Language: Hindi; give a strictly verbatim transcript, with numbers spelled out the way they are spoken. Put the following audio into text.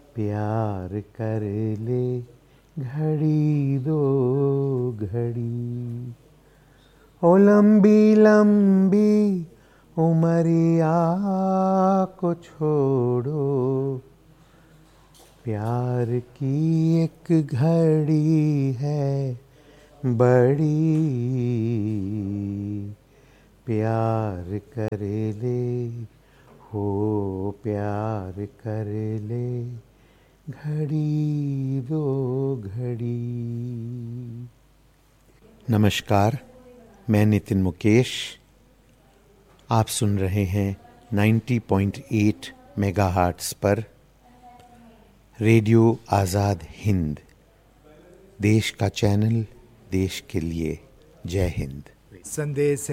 प्यार कर ले घड़ी दो घड़ी, ओ लंबी लंबी उमरिया को छोड़ो, प्यार की एक घड़ी है बड़ी, प्यार कर ले हो प्यार कर ले घड़ी दो घड़ी। नमस्कार, मैं नितिन मुकेश। आप सुन रहे हैं नब्बे पॉइंट आठ मेगाहर्ट्ज़ पर रेडियो आज़ाद हिंद, देश का चैनल, देश के लिए। जय हिंद। संदेश